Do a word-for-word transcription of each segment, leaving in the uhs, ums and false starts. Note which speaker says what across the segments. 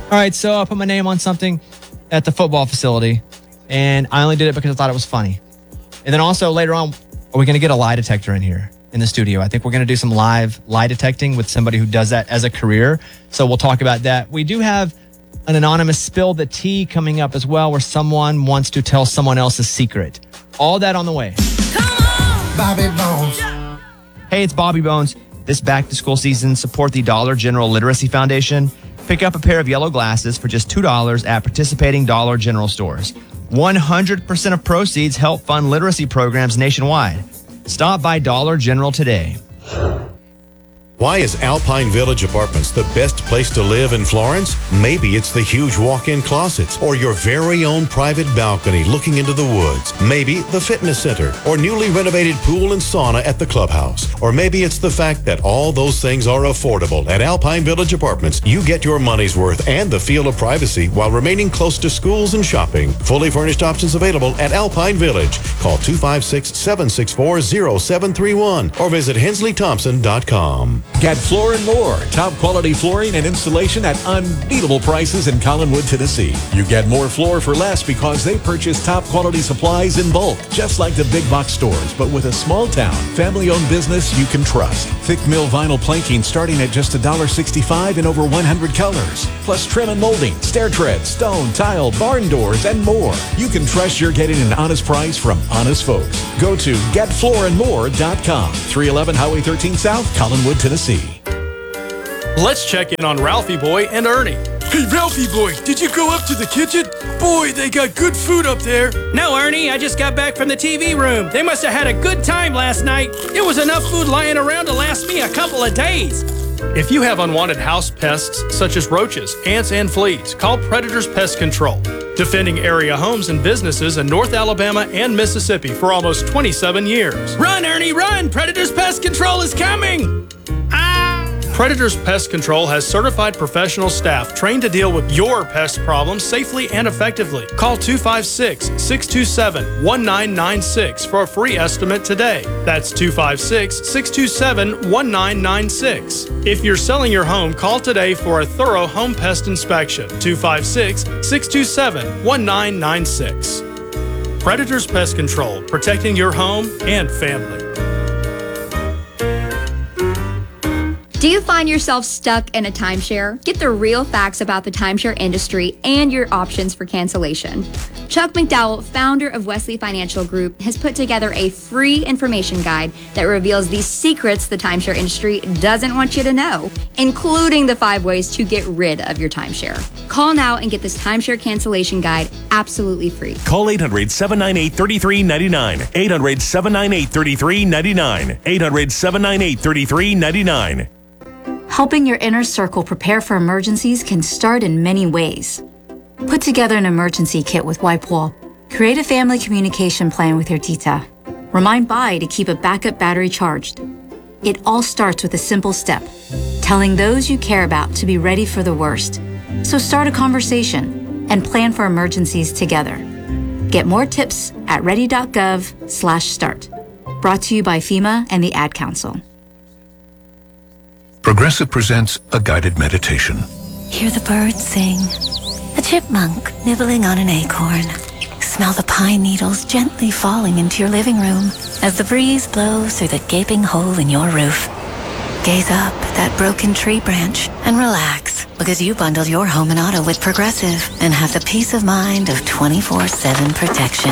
Speaker 1: All right, so I put my name on something at the football facility, and I only did it because I thought it was funny. And then also later on, are we going to get a lie detector in here in the studio? I think we're going to do some live lie detecting with somebody who does that as a career. So we'll talk about that. We do have an anonymous spill the tea coming up as well, where someone wants to tell someone else's secret. All that on the way.
Speaker 2: Come on, Bobby Bones.
Speaker 1: Hey, it's Bobby Bones. This back to school season, support the Dollar General Literacy Foundation. Pick up a pair of yellow glasses for just two dollars at participating Dollar General stores. one hundred percent of proceeds help fund literacy programs nationwide. Stop by Dollar General today.
Speaker 3: Why is Alpine Village Apartments the best place to live in Florence? Maybe it's the huge walk-in closets or your very own private balcony looking into the woods. Maybe the fitness center or newly renovated pool and sauna at the clubhouse. Or maybe it's the fact that all those things are affordable. At Alpine Village Apartments, you get your money's worth and the feel of privacy while remaining close to schools and shopping. Fully furnished options available at Alpine Village. Call two five six, seven six four, zero seven three one or visit hensley thompson dot com.
Speaker 4: Get Floor and More, top quality flooring and installation at unbeatable prices in Collinwood, Tennessee. You get more floor for less because they purchase top quality supplies in bulk, just like the big box stores, but with a small town, family-owned business you can trust. Thick mill vinyl planking starting at just one dollar sixty-five in over one hundred colors. Plus trim and molding, stair treads, stone, tile, barn doors, and more. You can trust you're getting an honest price from honest folks. Go to get floor and more dot com. three eleven Highway thirteen South, Collinwood, Tennessee.
Speaker 5: Let's check in on Ralphie Boy and Ernie.
Speaker 6: Hey, Ralphie Boy, did you go up to the kitchen? Boy, they got good food up there.
Speaker 7: No, Ernie, I just got back from the T V room. They must have had a good time last night. There was enough food lying around to last me a couple of days.
Speaker 5: If you have unwanted house pests such as roaches, ants, and fleas, call Predators Pest Control. Defending area homes and businesses in North Alabama and Mississippi for almost twenty-seven years.
Speaker 7: Run, Ernie, run! Predators Pest Control is coming! Ah!
Speaker 5: Predators Pest Control has certified professional staff trained to deal with your pest problems safely and effectively. Call two five six, six two seven, one nine nine six for a free estimate today. That's two five six, six two seven, one nine nine six. If you're selling your home, call today for a thorough home pest inspection. two five six, six two seven, one nine nine six. Predators Pest Control, protecting your home and family.
Speaker 8: Do you find yourself stuck in a timeshare? Get the real facts about the timeshare industry and your options for cancellation. Chuck McDowell, founder of Wesley Financial Group, has put together a free information guide that reveals the secrets the timeshare industry doesn't want you to know, including the five ways to get rid of your timeshare. Call now and get this timeshare cancellation guide absolutely free.
Speaker 9: Call eight hundred, seven nine eight, three three nine nine. eight hundred, seven nine eight, three three nine nine. eight hundred, seven nine eight, three three nine nine.
Speaker 10: Helping your inner circle prepare for emergencies can start in many ways. Put together an emergency kit with WipeWall. Create a family communication plan with your tita. Remind Bai to keep a backup battery charged. It all starts with a simple step, telling those you care about to be ready for the worst. So start a conversation and plan for emergencies together. Get more tips at ready.gov slash start. Brought to you by FEMA and the Ad Council.
Speaker 11: Progressive presents a guided meditation.
Speaker 12: Hear the birds sing. A chipmunk nibbling on an acorn. Smell the pine needles gently falling into your living room as the breeze blows through the gaping hole in your roof. Gaze up at that broken tree branch and relax because you bundled your home and auto with Progressive and have the peace of mind of twenty-four seven protection.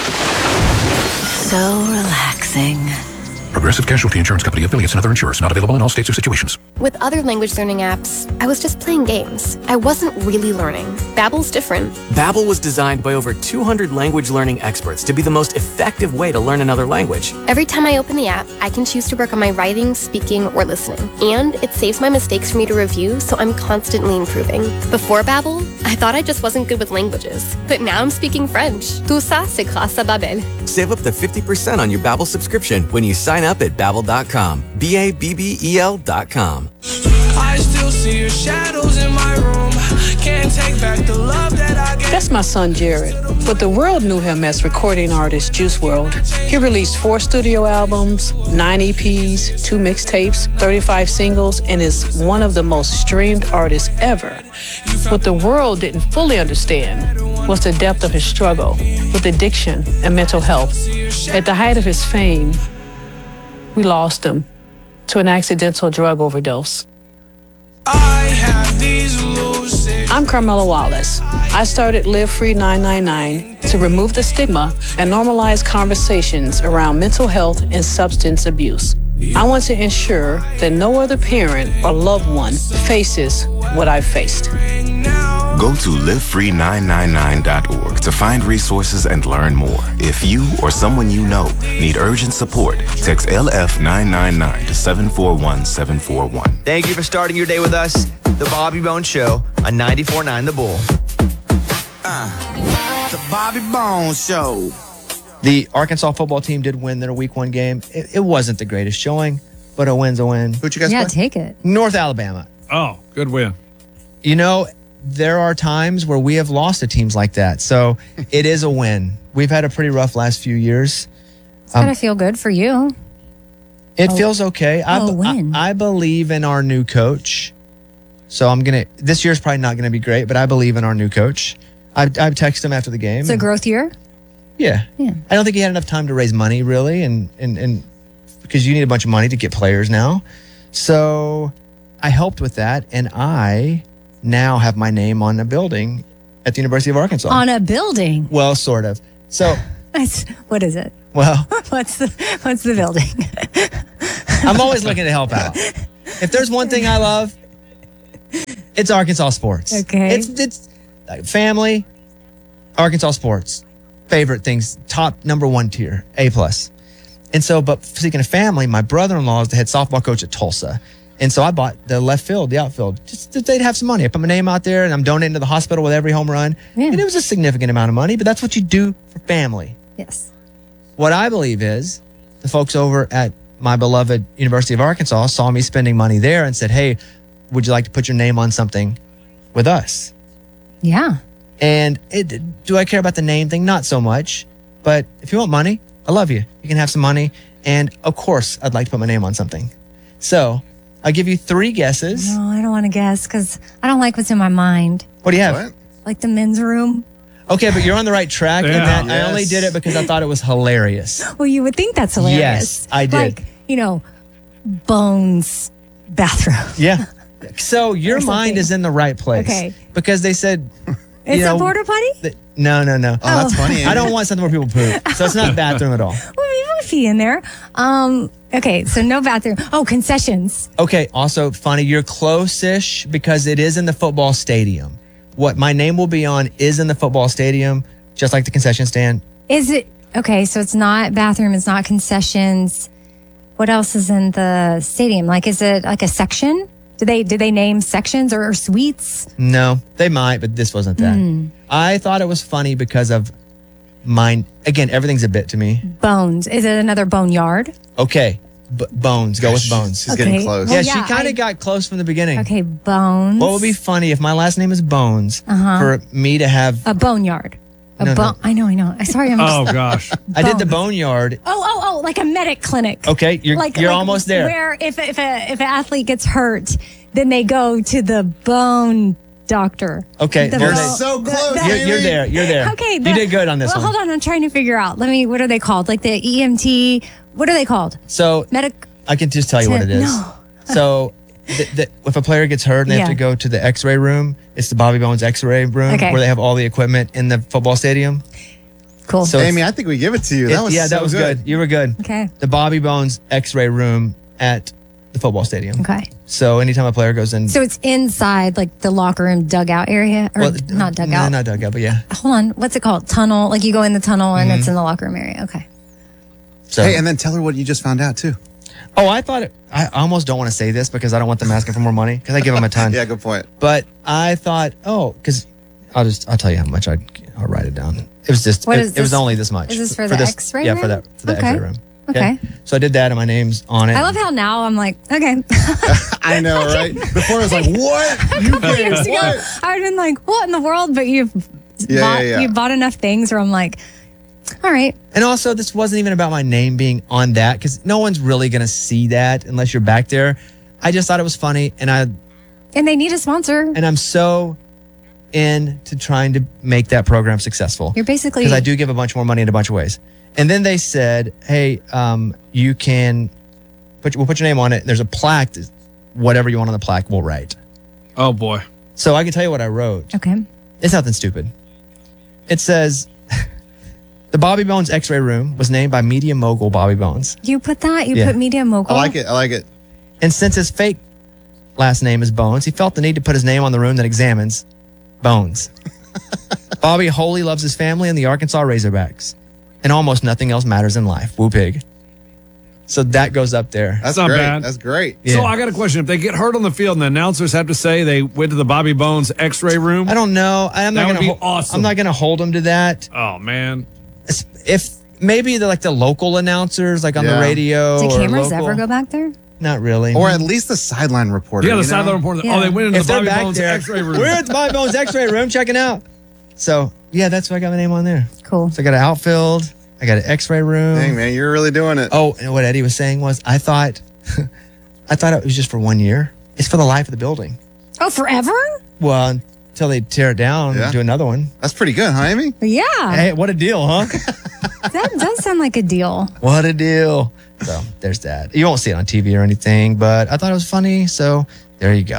Speaker 12: So relaxing.
Speaker 11: Progressive Casualty Insurance Company, affiliates, and other insurers. Not available in all states or situations.
Speaker 13: With other language learning apps, I was just playing games. I wasn't really learning. Babbel's different.
Speaker 14: Babbel was designed by over two hundred language learning experts to be the most effective way to learn another language.
Speaker 13: Every time I open the app, I can choose to work on my writing, speaking, or listening. And it saves my mistakes for me to review, so I'm constantly improving. Before Babbel, I thought I just wasn't good with languages. But now I'm speaking French. Tout ça, c'est grâce à Babbel.
Speaker 14: Save up to fifty percent on your Babbel subscription when you sign up at babbel dot com. B A B B E L dot com.
Speaker 2: I still see your shadows in my room. Can't take back the love that I gave.
Speaker 15: That's my son Jared, but the world knew him as recording artist Juice world. He released four studio albums, nine E Ps, two mixtapes, thirty-five singles, and is one of the most streamed artists ever. What the world didn't fully understand was the depth of his struggle with addiction and mental health. At the height of his fame, we lost him to an accidental drug overdose.
Speaker 2: I have these lucid.
Speaker 15: I'm Carmela Wallace. I started Live Free nine nine nine to remove the stigma and normalize conversations around mental health and substance abuse. I want to ensure that no other parent or loved one faces what I've faced.
Speaker 16: Go to live free nine nine nine dot org to find resources and learn more. If you or someone you know need urgent support, text L F nine nine nine to seven four one seven four one.
Speaker 17: Thank you for starting your day with us, The Bobby Bones Show on ninety-four point nine The Bull.
Speaker 18: Uh, the Bobby Bones Show.
Speaker 1: The Arkansas football team did win their week one game. It, it wasn't the greatest showing, but a win's a win.
Speaker 19: Who'd you guys
Speaker 20: Yeah,
Speaker 19: play?
Speaker 20: take it.
Speaker 1: North Alabama.
Speaker 21: Oh, good win.
Speaker 1: You know, there are times where we have lost to teams like that. So it is a win. We've had a pretty rough last few years.
Speaker 20: It's gotta feel good for you.
Speaker 1: It
Speaker 20: Oh,
Speaker 1: feels okay. I,
Speaker 20: oh,
Speaker 1: b-
Speaker 20: win.
Speaker 1: I, I believe in our new coach. So I'm going to, this year's probably not going to be great, but I believe in our new coach. I, I texted him after the game.
Speaker 20: It's a growth year.
Speaker 1: Yeah.
Speaker 20: Yeah.
Speaker 1: I don't think he had enough time to raise money really. And, and, and because you need a bunch of money to get players now. So I helped with that. And I now have my name on a building at the University of Arkansas.
Speaker 20: On a building.
Speaker 1: Well, sort of. So,
Speaker 20: That's, what is it?
Speaker 1: well,
Speaker 20: What's the What's the building?
Speaker 1: I'm always looking to help out. If there's one thing I love, it's Arkansas sports.
Speaker 20: Okay.
Speaker 1: It's it's like family, Arkansas sports, favorite things, top number one tier, A plus. And so, but speaking of family, my brother-in-law is the head softball coach at Tulsa. And so I bought the left field, the outfield, just that they'd have some money. I put my name out there and I'm donating to the hospital with every home run. And it was a significant amount of money, but that's what you do for family.
Speaker 20: Yes.
Speaker 1: What I believe is the folks over at my beloved University of Arkansas saw me spending money there and said, hey, would you like to put your name on something with us?
Speaker 20: Yeah.
Speaker 1: And it, do I care about the name thing? Not so much. But if you want money, I love you. You can have some money. And of course, I'd like to put my name on something. So I'll give you three guesses.
Speaker 20: No, I don't want to guess because I don't like what's in my mind.
Speaker 1: What do you have?
Speaker 20: Like the men's room.
Speaker 1: Okay, but you're on the right track.
Speaker 21: Yeah.
Speaker 1: And that I only did it because I thought it was hilarious.
Speaker 20: Well, you would think that's hilarious.
Speaker 1: Yes, I did.
Speaker 20: Like, you know, Bones bathroom.
Speaker 1: Yeah. So your mind is in the right place.
Speaker 20: Okay.
Speaker 1: Because they said,
Speaker 20: It's
Speaker 1: you know,
Speaker 20: a porta potty?
Speaker 1: th- no, no, no.
Speaker 20: Oh, that's funny,
Speaker 1: I don't want something where people poop. So it's not a bathroom at all.
Speaker 20: Well, you would pee in there. Um, okay, so no bathroom. Oh, concessions.
Speaker 1: Okay. Also funny. You're close-ish because it is in the football stadium. What my name will be on is in the football stadium, just like the concession stand.
Speaker 20: Is it okay? So it's not bathroom. It's not concessions. What else is in the stadium? Like, is it like a section? Do they did they name sections or suites?
Speaker 1: No, they might, but this wasn't that.
Speaker 20: Mm.
Speaker 1: I thought it was funny because of mine. Again, everything's a bit to me.
Speaker 20: Bones. Is it another boneyard?
Speaker 1: Okay. B- bones. Go with bones.
Speaker 20: She's getting Okay. close.
Speaker 1: Yeah,
Speaker 20: Well,
Speaker 1: she
Speaker 20: yeah,
Speaker 1: kind
Speaker 20: I-
Speaker 1: of got close from the beginning.
Speaker 20: Okay, bones.
Speaker 1: What would be funny if my last name is Bones
Speaker 20: Uh-huh.
Speaker 1: for me to have.
Speaker 20: A boneyard. A
Speaker 1: No,
Speaker 20: bone.
Speaker 1: no.
Speaker 20: I know. I know. Sorry. I'm.
Speaker 1: Oh,
Speaker 20: just-
Speaker 1: gosh. I did the boneyard.
Speaker 20: Oh, oh, oh! Like a medic clinic.
Speaker 1: Okay, you're
Speaker 20: Like-
Speaker 1: you're
Speaker 20: like
Speaker 1: almost there.
Speaker 20: Where if if a if an athlete gets hurt, then they go to the bone doctor.
Speaker 1: Okay,
Speaker 20: The
Speaker 1: you're
Speaker 20: bone-
Speaker 1: there.
Speaker 19: So
Speaker 20: the-
Speaker 19: close,
Speaker 20: the-
Speaker 1: You're, you're there. You're there.
Speaker 20: Okay,
Speaker 1: you
Speaker 20: the-
Speaker 1: did good on this
Speaker 20: well,
Speaker 1: one.
Speaker 20: hold on. I'm trying to figure out. Let me. What are they called? Like the E M T. What are they called?
Speaker 1: So
Speaker 20: Medic.
Speaker 1: I can just tell you what it is.
Speaker 20: No.
Speaker 1: So th- th- if a player gets hurt and they have
Speaker 20: Yeah.
Speaker 1: to go to the X-ray room, it's the Bobby Bones X-ray room
Speaker 20: Okay.
Speaker 1: where they have all the equipment in the football stadium.
Speaker 20: Cool.
Speaker 1: So
Speaker 19: Amy, I think we give it to you. That
Speaker 1: it-
Speaker 19: was
Speaker 1: yeah, that
Speaker 19: so
Speaker 1: was good. You were good.
Speaker 20: Okay.
Speaker 1: The Bobby Bones X-ray room at the football stadium.
Speaker 20: Okay.
Speaker 1: So anytime a player goes in,
Speaker 20: So it's inside like the locker room dugout area, or
Speaker 1: well,
Speaker 20: not
Speaker 1: no,
Speaker 20: dugout.
Speaker 1: not dugout, but yeah.
Speaker 20: Hold on. What's it called? Tunnel. Like you go in the tunnel and
Speaker 1: Mhm.
Speaker 20: it's in the locker room area. Okay.
Speaker 1: So,
Speaker 19: Hey, and then tell her what you just found out too.
Speaker 1: oh, I thought it, I almost don't want to say this because I don't want them asking for more money because I give them a ton.
Speaker 19: Yeah, good point.
Speaker 1: But I thought, oh, because I'll just I'll tell you how much I I'll write it down. It was just
Speaker 20: What
Speaker 1: it,
Speaker 20: is
Speaker 1: it was
Speaker 20: this?
Speaker 1: only this much.
Speaker 20: Is this for the X-ray
Speaker 1: Yeah,
Speaker 20: room?
Speaker 1: for that for the
Speaker 20: Okay.
Speaker 1: X-ray room.
Speaker 20: Okay.
Speaker 1: So I did that, and my name's on it.
Speaker 20: I love how now I'm like, okay.
Speaker 19: I know, right? Before I was like, what? You
Speaker 20: Couple
Speaker 19: paid
Speaker 20: years ago,
Speaker 19: what?
Speaker 20: I'd been like, what in the world? But you've
Speaker 1: Yeah,
Speaker 20: bought,
Speaker 1: yeah, yeah.
Speaker 20: you bought enough things where I'm like, all right.
Speaker 1: And also, this wasn't even about my name being on that because no one's really gonna see that unless you're back there. I just thought it was funny, and I
Speaker 20: And they need a sponsor.
Speaker 1: and I'm so into trying to make that program successful.
Speaker 20: You're basically
Speaker 1: because I do give a bunch more money in a bunch of ways. And then they said, "Hey, um, you can put we'll put your name on it. There's a plaque. Whatever you want on the plaque, we'll write."
Speaker 2: Oh boy!
Speaker 1: So I can tell you what I wrote.
Speaker 20: Okay.
Speaker 1: It's nothing stupid. It says, "The Bobby Bones X-ray room was named by media mogul Bobby Bones."
Speaker 20: You put that? You
Speaker 1: Yeah.
Speaker 20: put media mogul?
Speaker 19: I like it. I like it.
Speaker 1: And since his fake last name is Bones, he felt the need to put his name on the room that examines Bones. Bobby wholly loves his family and the Arkansas Razorbacks, and almost nothing else matters in life. Woo pig. So that goes up there.
Speaker 19: That's
Speaker 2: not
Speaker 19: great.
Speaker 2: bad.
Speaker 19: That's great.
Speaker 1: Yeah.
Speaker 2: So I got a question. If they get hurt on the field and the announcers have to say they went to the Bobby Bones x-ray room.
Speaker 1: I don't know. I'm
Speaker 2: That
Speaker 1: not
Speaker 2: would
Speaker 1: gonna
Speaker 2: be
Speaker 1: hol-
Speaker 2: awesome.
Speaker 1: I'm not going to hold him to that.
Speaker 2: Oh, man.
Speaker 1: If maybe the like the local announcers, like on
Speaker 19: Yeah.
Speaker 1: the radio.
Speaker 20: Do
Speaker 1: or
Speaker 20: cameras
Speaker 1: local,
Speaker 20: ever go back there?
Speaker 1: Not really.
Speaker 19: Or at least the sideline reporter.
Speaker 2: Yeah, the
Speaker 19: you know?
Speaker 2: sideline reporter.
Speaker 20: Yeah.
Speaker 2: Oh, they went into
Speaker 1: If
Speaker 2: the
Speaker 1: they're
Speaker 2: Bobby
Speaker 1: back
Speaker 2: Bones
Speaker 1: there,
Speaker 2: x-ray room.
Speaker 1: we're at the Bobby Bones X-ray room checking out. So yeah, that's why I got my name on there.
Speaker 20: Cool.
Speaker 1: So I got an outfield. I got an X-ray room.
Speaker 19: Dang, man, you're really doing it.
Speaker 1: Oh, and what Eddie was saying was, I thought, I thought it was just for one year. It's for the life of the building.
Speaker 20: Oh, forever?
Speaker 1: Well, until they tear it down
Speaker 19: Yeah.
Speaker 1: and do another one.
Speaker 19: That's pretty good, huh, Amy?
Speaker 20: Yeah.
Speaker 1: Hey, what a deal, huh?
Speaker 20: That does sound like a deal.
Speaker 1: What a deal. So there's that. You won't see it on T V or anything, but I thought it was funny. So there you go.